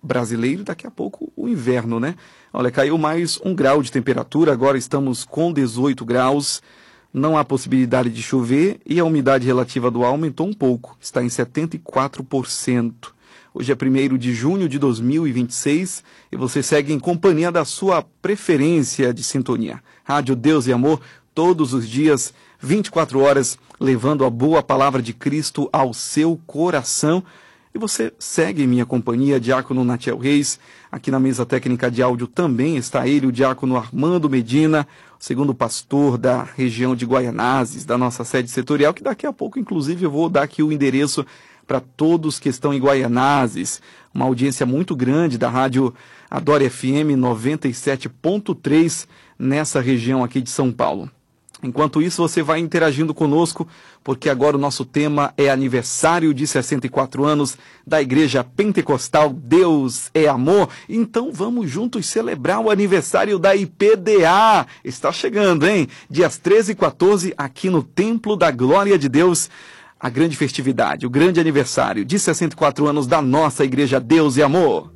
brasileiro, daqui a pouco o inverno, né? Olha, caiu mais 1 grau de temperatura, agora estamos com 18 graus, não há possibilidade de chover e a umidade relativa do ar aumentou um pouco, está em 74%. Hoje é 1º de junho de 2026 e você segue em companhia da sua preferência de sintonia. Rádio Deus e Amor, todos os dias, 24 horas, levando a boa palavra de Cristo ao seu coração. E você segue em minha companhia, Diácono Natiel Reis. Aqui na mesa técnica de áudio também está ele, o Diácono Armando Medina, o segundo pastor da região de Guaianazes, da nossa sede setorial, que daqui a pouco, inclusive, eu vou dar aqui o endereço para todos que estão em Guaianazes. Uma audiência muito grande da rádio Adore FM 97.3 nessa região aqui de São Paulo. Enquanto isso, você vai interagindo conosco, porque agora o nosso tema é aniversário de 64 anos da Igreja Pentecostal Deus é Amor. Então vamos juntos celebrar o aniversário da IPDA. Está chegando, hein? Dias 13 e 14, aqui no Templo da Glória de Deus, a grande festividade, o grande aniversário de 64 anos da nossa Igreja Deus é Amor.